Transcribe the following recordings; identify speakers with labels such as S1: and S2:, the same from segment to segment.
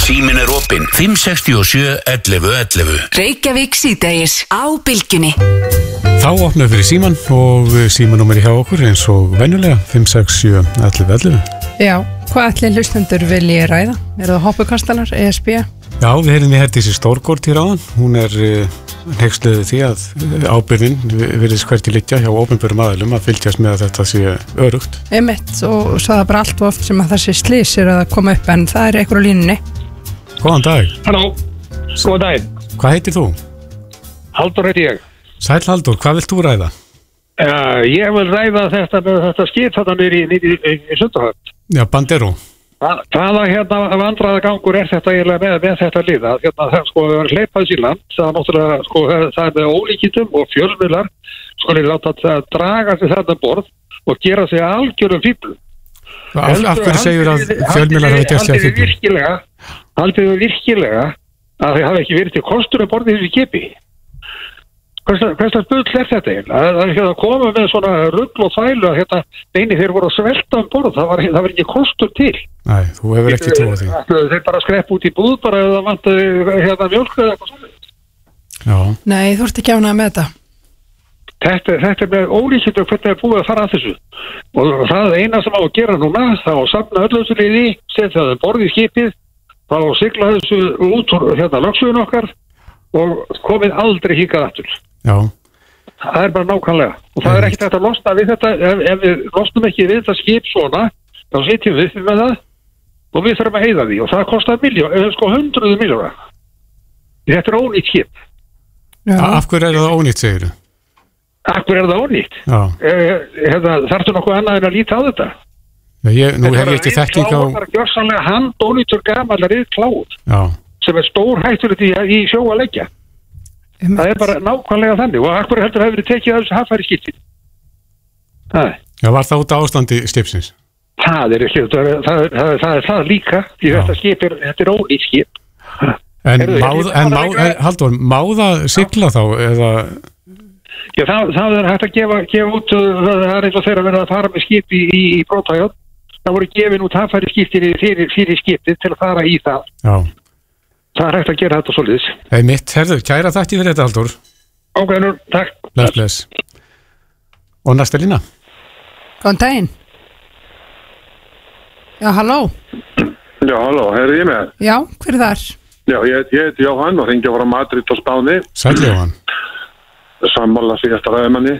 S1: Síminn opinn 567 11 11.
S2: Reykjavík síðdegis á Bylgjunni.
S3: Þá opnaðu fyrir síman og símanúmeri hjá okkur eins og venjulega 567 11 11.
S4: Já, hvað ætli hlustendur vilji ræða? Það hoppukastalar, ESB?
S3: Já, við heyrðum í Herdísi Stórgård hér áðan. Hún hneyksluð því að ábyrgðin virðist hvergi liggja hjá opinberum aðilum að fylgjast með að þetta sé örugt.
S4: Einmitt, og svo það bara allt of oft sem að þessi slys að koma upp, en það einhver á línunni.
S3: Góðan dag.
S5: Halló, góðan dag.
S3: Hvað heitir þú?
S5: Halldór heiti ég.
S3: Sæll Halldór, hvað vilt þú ræða?
S5: Ég vil ræða þetta skip þarna niður í Sundahöfn.
S3: Já, Bandero.
S5: Hvaða vandræða gangur þetta eiginlega með þetta lið? Það var hleypað í land, það er með ólíkindum og fjölmiðlar láta það draga sig þarna borð og gera sig algjörum fíflum.
S3: Af hverju segir að fjölmiðlar hafi gert sig að fíflum?
S5: Haldið þau virkilega að þau hafi ekki verið til kostur að borða þessu kipi? Hverslega bull þetta eiginlega? Það koma með svona rugl og þvælu að þeir voru að svelta borð, það var ekki kostur til.
S3: Nei, þú hefur ekki trúið því.
S5: Þeir bara skrepp út í búð bara eða vantaði mjólk eða eitthvað svona.
S3: Já.
S4: Nei, þú ert ekki ánægð með þetta.
S5: Þetta með ólíkindum hvernig búið að fara að þessu. Og það eina sem á að gera núna, þá að safna öllu þessu liði, setja það borð í skipið, þá að sigla þessu út úr lögsugun okkar og komið aldrei hingað aftur.
S3: Já.
S5: Það er bara nákvæmlega. Og það er ekkert hægt að losna við þetta, ef við losnum ekki við þetta skip svona, þá sitjum við með það og við þurfum að eyða því og það kostar 100 milljóna. Þetta er ónýtt skip.
S3: Af hverju er það ónýtt, segir þú?
S5: Af hverju er það ónýtt? Þarftu nokkuð annað en að líta á þetta?
S3: Nú hef ég ekki þekking á...
S5: Það er gjörsamlega handónýtur gamallar kláð sem er stór hættulegt í sjó að leggja. Það er bara nákvæmlega þannig og af hverju heldur það hefur verið tekið af þessu haffæri skipti?
S3: Já, var það út á ástandi skipsins?
S5: Það er ekki, það er það líka því þetta skip þetta er ónýtt skip.
S3: Halldór, má það sigla þá eða...
S5: Já, það er hægt að gefa út, það er eins og þeirra verið að fara með skip í prófæjón. Það voru gefin út haffæri skipti fyrir skiptið til að fara í það. Já. Það er hægt að gera þetta svolítið.
S3: Mitt, kæra þakki fyrir þetta, Halldór.
S5: Ókvæðnur, takk.
S3: Bless. Og næsta lína.
S4: Góðan daginn. Já, halló.
S6: Já, halló, ég með?
S4: Já, hver er þar?
S6: Já, ég heiti Jóhann og hringi frá Madrid á Spáni.
S3: Sæll Jóhann.
S6: Sammála síðasta ræðumanni.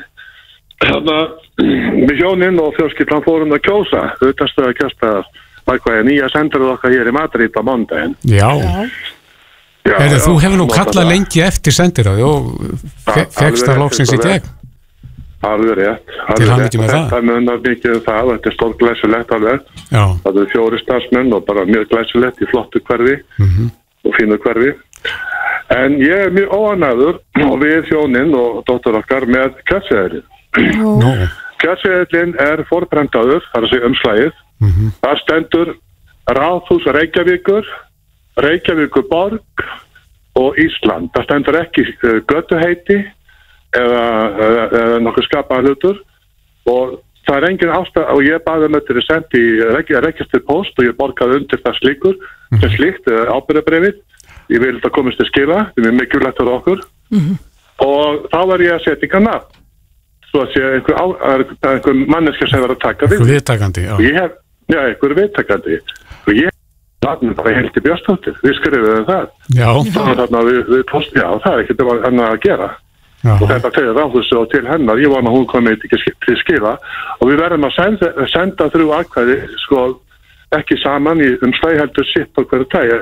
S6: Við hjónin og fjölskyldan fórum að kjósa, utanstöðu að kjósta nýja senduruð okkar hér í Madrid á mándaginn.
S3: Já. Þú hefur nú kallað lengi eftir sendiráði og fegst það loksins í gegn.
S6: Alveg rétt.
S3: Til hamingju með það.
S6: Það munar mikið það, þetta er stór glæsilegt alveg. Já. Það eru 4 starfsmenn og bara mjög glæsilegt í flottu hverfi og fínu hverfi. En ég er mjög óánægður og við hjónin og dóttur okkar með kjörseðilinn. Kjörseðilinn er forprentaður, það er að segja umslagið. Það stendur Ráðhús Reykjavíkurborg og Ísland. Það stendur ekki götuheiti eða nokkuð skapaðar hlutur og það er engin ástæða og ég baði með þetta sent í Reykjavík post og ég borgaði undir það sem slíkt ábyrgðarbréfið. Ég vil þetta komast til skila, það er mikilvægt fyrir okkur og þá var ég að setja ykkur nafn svo að sé einhver manneskja sem var að taka við.
S3: Einhver viðtakandi, já.
S6: Einhver viðtakandi og ég nafnum bara Hildi Björnsdóttir, við skrifuðum það. Já. Við post, já, það er ekkert annað að gera. Og þetta tegir Ráðhúsi og til hennar, ég vona að hún komið ekki til skila og við verðum að senda 3 atkvæði, ekki saman í slagi heldur sitt á hverju tægi.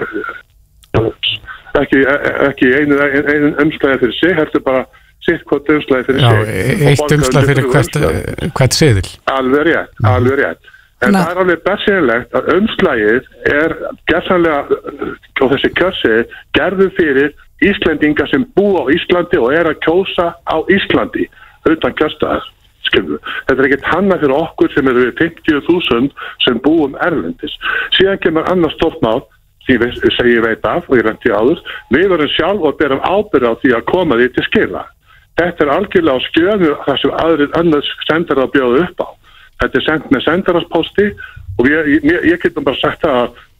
S6: Ekki einu umslagi fyrir sig, heldur bara sitt hvort umslagi fyrir sig.
S3: Já, eitt umslag fyrir hvert seðil.
S6: Alveg rétt. En það er alveg bersýnilegt að umslagið er gerðsanlega, og þessi kjörseðil, gerður fyrir Íslendinga sem búa á Íslandi og er að kjósa á Íslandi, utan kjörstaðar. Þetta er ekkert hannað fyrir okkur sem eru 50.000 sem búum erlendis. Síðan kemur annars stórt mál, sem ég veit af og ég reyndi áður, við verum sjálf og berum ábyrgð á því að koma því til skila. Þetta er algjörlega á skjöðu þar sem önnur sendir að bjóða upp á. Þetta er sendt með sendararspósti og ég getum bara sagt að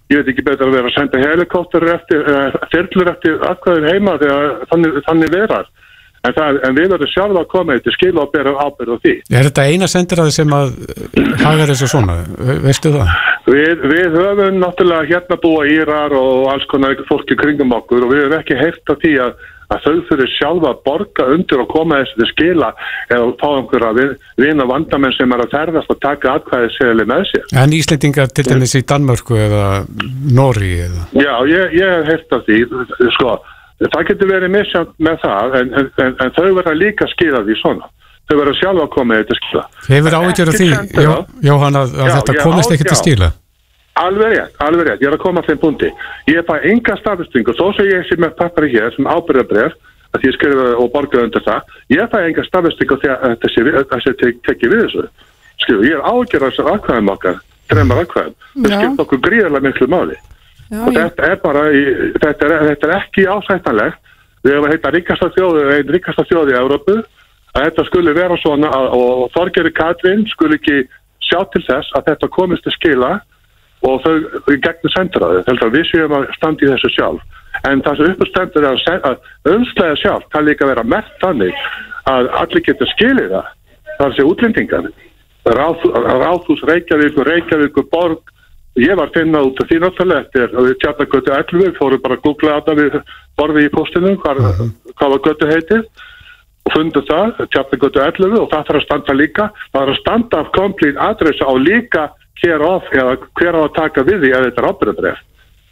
S6: ég veit ekki betur að vera að senda helikópter þyrlur eftir atkvæðin heima þegar þannig verar. En við verðum sjálf að koma til skil og bera ábyrgð á því.
S3: Er þetta eina sendiráði sem að hagar þessu svona, veistu það?
S6: Við höfum náttúrulega hérna búa Írar og alls konar fólki kringum okkur og við höfum ekki heyrt af því að þau fyrir sjálfa að borga undir og koma þessu til skila eða fá einhverja vina vandamenn sem að ferðast og taka atkvæðisseðli með sér.
S3: En Íslendingar til dæmis í Danmörku eða Noregi eða?
S6: Já, ég hef heyrt af því, sko. Það getur verið misjant með það, en þau verða líka skila því svona. Þau verða sjálf að koma til skila.
S3: Hefur áhyggjur af því, Jóhann, að þetta komist ekki til skila?
S6: Alveg rétt, ég er að koma að þeim punkti. Ég fæ enga staðfestingu, þó sem ég sé með pappari hér sem ábyrgðarbréf, að ég skrifa og borga undir það, ég fæ enga staðfestingu þegar þessi tekið við þessu. Skrifa, ég er áhyggjur af þessar atkvæðum okkar, 3 atkvæðum. Það skipt okkur gríðarlega miklu máli. Og þetta er bara, þetta er ekki ásættanlegt. Við hefum að heita ríkasta þjóð í Evrópu, að þetta skulle vera svona og Þorgerður Katrín skulle ekki sjá til þess að þetta komist til skila og þau gegnum sendiráðið. Þannig að við séum að standa í þessu sjálf. En það sem uppstendur er að umslæða sjálf kann líka vera merkt þannig að allir getur skilið það. Það er þessi útlendingar. Ráðhús Reykjavíkur, borg. Ég var finna út af því náttúrulega eftir að við Tjarnargötu 11, fórum bara að googla þetta við borðið í póstinu, hvað var götu heitið og fundu það, Tjarnargötu 11 og það þarf að standa líka, það þarf að standa af complete address á líka hér of eða hver á að taka við því ef þetta er ábyrgðarbréf.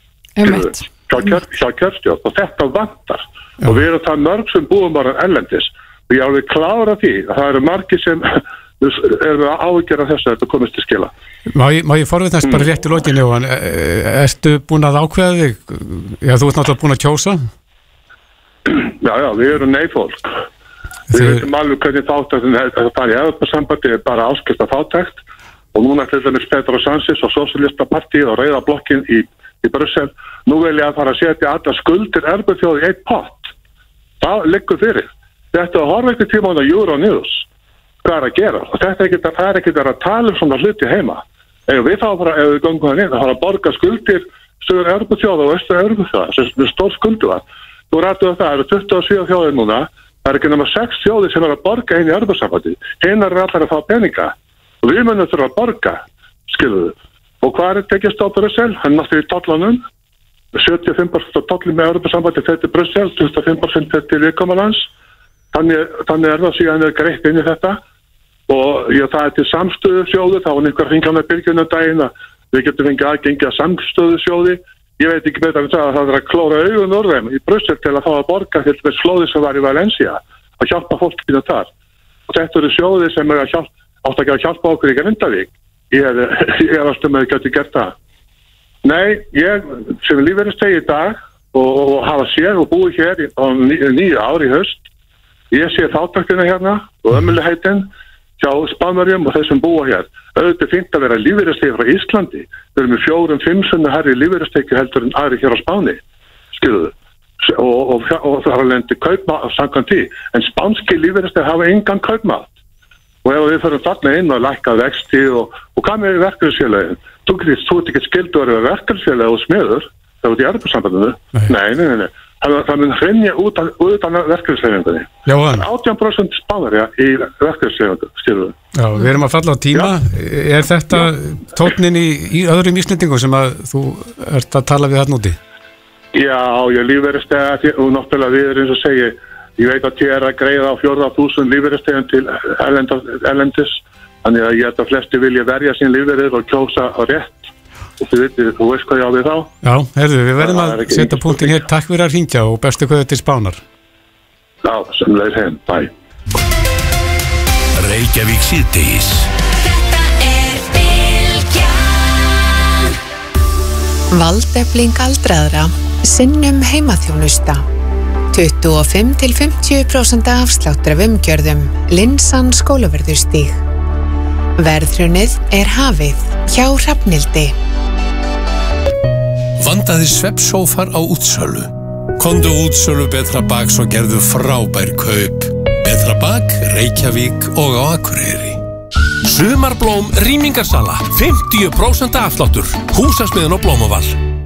S6: Hjá kjörstjórn og þetta vantar og við erum það mörg sem búum bara erlendis og ég er alveg klára því að það eru margir sem erum við að áhyggjara þessu að þetta komist til skila.
S3: Má ég forvitnast bara rétt í lokinu, Jóhann, ertu búin að ákveða þig? Já, þú ert náttúrulega búin að kjósa?
S6: Já, við erum nei-fólk. Við veitum alveg hvernig fátæktin það fari í Evrópusambandið er bara áskipt af fátækt og núna til dæmis Pedro Sánchez og Sósíalistapartíð og Rauða blokkin í Brussel. Nú vil ég að fara að setja allar skuldir Evrópuþjóða í einn pott. Það liggur fyrir. Þetta horfa ekki tíma á Euronews. Hvað er að gera? Og það er ekki að tala svona hluti heima. Ef við göngum það inn, það er að borga skuldir sögur Evrópuþjóða og austur Evrópuþjóða, sem er stór skuldu það. Þú rættu það eru 27 þjóðir núna, það er ekki nema 6 þjóðir sem er að borga inn í Evrópusambandið. Hinnar er allar að fá peninga. Og við munum þurfa að borga, skiluðu. Og hvað er tekist á Brussel? Hann náttúrulega í tollanum, 75% af tollum með Evrópusambandið þetta Brussel, 25% til viðkomulands. Þannig er það síðan greitt inn í þetta. Og það er til samstöðu sjóðu, þá var einhver hringað með bylgjuna daginn að við getum fengið aðgengi að samstöðu sjóði. Ég veit ekki betur en það er að klóra augun úr þeim í Brussel til að fá að borga til þess flóði sem var í Valencia að hjálpa fólkinu þar. Og þetta eru sjóði sem er átt að hjálpa okkur í Grindavík. Ég er alltaf með að geta gert það. Nei, ég sem lífeyrisþegi í dag og hafa séð og búið hér á 9 ár í haust, ég sé fátæktina hérna og ömurlegheitin hjá Spánverjum og þessum búa hér. Auðvitað fínt að vera lífeyrisþegi frá Íslandi. Við erum með 4-5 sinni hærri lífeyrisþegi heldur en aðri hér á Spáni. Skiluðu. Og það har lendi kaupmátt samkvæmt því. En spánski lífeyrisþegi hafa engan kaupmátt. Og ef við fyrir þarna inn og lækka vexti og hvað með verkefnisfélagin? Þú ert ekki skyldur að vera verkefnisfélag og smiður. Það er út í Evrópusambandinu. Nei. Það mun hreinja út af verkefnisleifingunni. 18% Spánverja í verkefnisleifingu, skilur við. Já,
S3: við erum að falla á tíma. Er þetta tónnin í öðrum Íslendingum sem að þú ert að tala við þarna úti?
S6: Já, ég lífeyrisþega og náttúrulega við erum eins og segi, ég veit að ég er að greiða á 4.000 lífeyrisþegum til erlendis, þannig að ég held að flesti vilja verja sín lífeyrir og kjósa á rétt. Og þú veist hvað ég á við þá?
S3: Já, herðu, við verðum að setja punktin hér. Takk fyrir að hringja og bestu kveðið til Spánar.
S6: Já, semlega heim. Bye.
S1: Reykjavík síðdegis.
S2: Þetta er Bylgjan.
S7: Valdefling aldraðra sinnum heimaþjónusta. 25-50% afsláttur af umgjörðum. Linsan Skólavörðustíg. Verðhrunið er hafið hjá Hrafnildi.
S8: Vandaði svefnsófar á útsölu. Komdu útsölu Betra Baks og gerðu frábær kaup. Betra Bak, Reykjavík og á Akureyri.
S9: Sumarblóm rýmingarsala, 50% afsláttur. Húsasmiðan og Blómavall.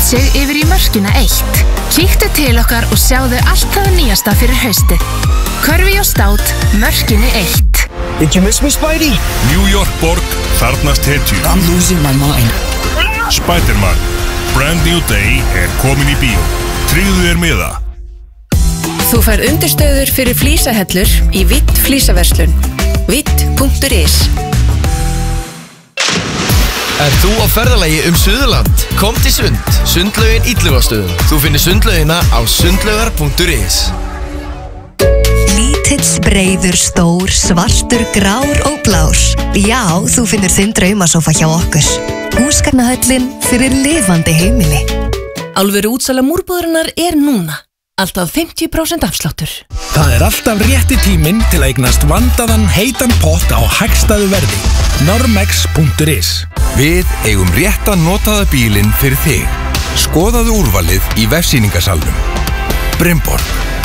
S2: sig yfir í Mörkina 1. Kíktu til okkar og sjáðu allt það nýjasta fyrir haustið. Körfi og stát, Mörkinni 1.
S9: Did you miss me, Spidey?
S10: New York borg, þarnast hetju.
S9: I'm losing my mind.
S10: Spider-Man, Brand New Day komin í bíó. Tryggðu þér miða.
S11: Þú fær undirstöður fyrir flísahellur í Vitt flísaverslun. Vitt.is.
S12: Þú á ferðalagi Suðurland? Kom til Sund, sundlaugin Illugastöðum. Þú finnir sundlaugina á sundlaugar.is.
S13: Lítill, breiður, stór, svartur, grár og blár. Já, þú finnir þinn draumasófa hjá okkur. Húsgagnahöllin fyrir lifandi heimili.
S11: Alvöru útsala múrbúðurinnar núna. Alltaf 50% afsláttur.
S14: Það alltaf rétti tíminn til að eignast vandaðan heitan pott á hagstæðu verði. Normex.is.
S15: Við eigum rétta notaða bílinn fyrir þig. Skoðaðu úrvalið í vefsýningasalnum. Brynborg.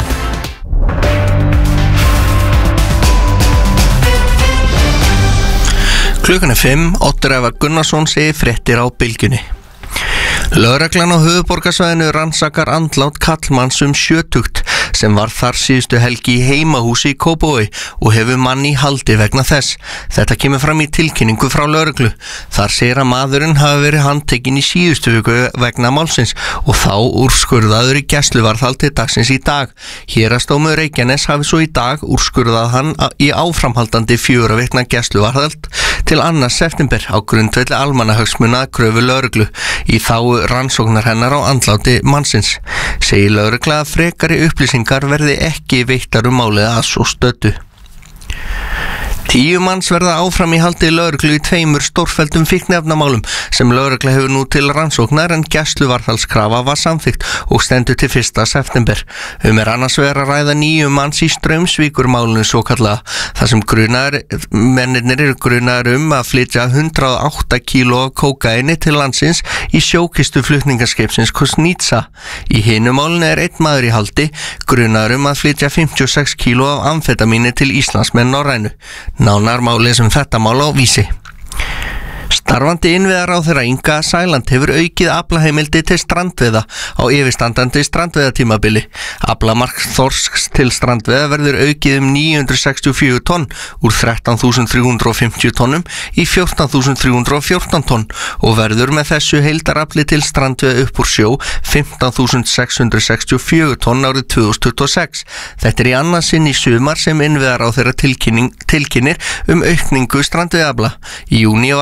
S16: Klukkan 5, Oddur Ævar Gunnarsson segir fréttir á Bylgjunni. Lögreglan á höfuðborgarsvæðinu rannsakar andlát karlmanns 70 sem var þar síðustu helgi í heimahúsi í Kópavogi og hefur mann í haldi vegna þess. Þetta kemur fram í tilkynningu frá lögreglu. Þar segir að maðurinn hafi verið handtekinn í síðustu viku vegna málsins og þá úrskurðaður í gæsluvarðhald til dagsins í dag. Héraðsdómur Reykjaness hafi svo í dag úrskurðað hann í áframhaldandi 4 vikna gæsluvarðhald til 2. september á grundvelli almannahagsmuna að kröfu lögreglu í þágu rannsóknar hennar á andláti mannsins. Segir lögregla að frekari upplýsingar verði ekki veittar málið að svo stöddu. 10 manns verða áfram í haldi lögreglu í 2 stórfelldum fíkniefnamálum sem lögregla hefur nú til rannsóknar en gæsluvarðhaldskrafa var samþykkt og stendur til 1. september. Annars vegar að ræða 9 manns í Straumsvíkurmálinu svokallaða, þar sem mennirnir eru grunaðir að flytja 108 kíló af kókaini til landsins í sjókistu flutningaskipsins Kuznitsa. Í hinu málinu 1 maður í haldi, grunaður að flytja 56 kíló af amfetamíni til Íslands með Norrænu. Nánar má lesa þetta mál á Vísi. Starfandi innviðaráðherra Inga Sæland hefur aukið aflaheimildi til strandveiða á yfirstandandi strandveiðatímabili. Aflamark þorsks til strandveiða verður aukið 964 tonn úr 13.350 tonnum í 14.314 tonn og verður með þessu heildarafli til strandveiða upp úr sjó 15.664 tonn árið 2026. Þetta í annað sinn í sumar sem innviðaráðherra tilkynir aukningu strandveiðaafla. Í júní var